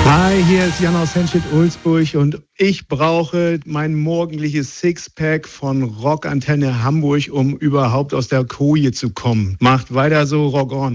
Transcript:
Hi, hier ist Jan aus Henstedt-Ulzburg und ich brauche mein morgendliches Sixpack von Rockantenne Hamburg, um überhaupt aus der Koje zu kommen. Macht weiter so, Rock on.